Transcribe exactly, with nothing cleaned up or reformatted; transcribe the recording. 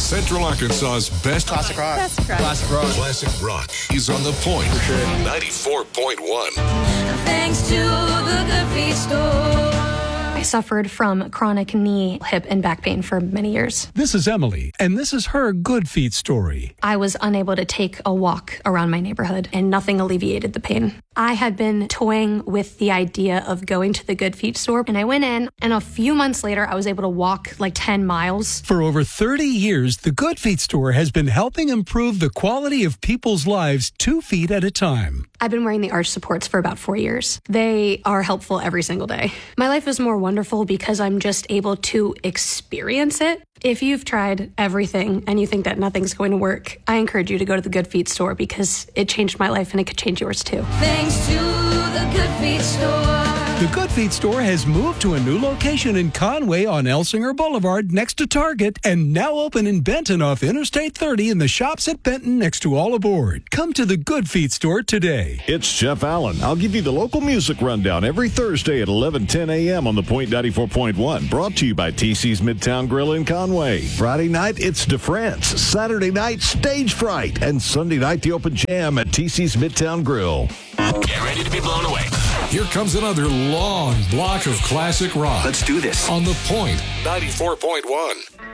Central Arkansas's best Classic rock. Classic rock. Classic rock. classic rock is on the point. For sure. ninety-four point one. Thanks to the Good Feet store. I suffered from chronic knee, hip, and back pain for many years. This is Emily, and this is her Good Feet story. I was unable to take a walk around my neighborhood, and nothing alleviated the pain. I had been toying with the idea of going to the Good Feet store, and I went in, and a few months later, I was able to walk like ten miles. For over thirty years, the Good Feet store has been helping improve the quality of people's lives two feet at a time. I've been wearing the arch supports for about four years. They are helpful every single day. My life is more wonderful because I'm just able to experience it. If you've tried everything and you think that nothing's going to work, I encourage you to go to the Good Feet store because it changed my life and it could change yours too. Thanks to the Good Feet store. The Good Feet store has moved to a new location in Conway on Elsinger Boulevard next to Target and now open in Benton off Interstate thirty in the shops at Benton next to All Aboard. Come to the Good Feet store today. It's Jeff Allen. I'll give you the local music rundown every Thursday at eleven ten a.m. on the Point ninety-four point one. Brought to you by T C's Midtown Grill in Conway. Friday night, it's DeFrance. Saturday night, Stage Fright. And Sunday night, the Open Jam at T C's Midtown Grill. Get ready to be blown away. Here comes another long block of classic rock. Let's do this. On the Point ninety-four point one.